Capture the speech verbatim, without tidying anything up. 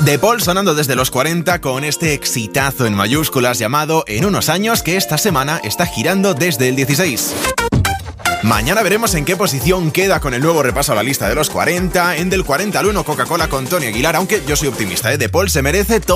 De Paul sonando desde los cuarenta con este exitazo en mayúsculas llamado En unos años, que esta semana está girando desde el dieciséis. Mañana veremos en qué posición queda con el nuevo repaso a la lista de los cuarenta. En del cuarenta al uno, Coca-Cola con Tony Aguilar, aunque yo soy optimista, ¿eh? De Paul se merece todo.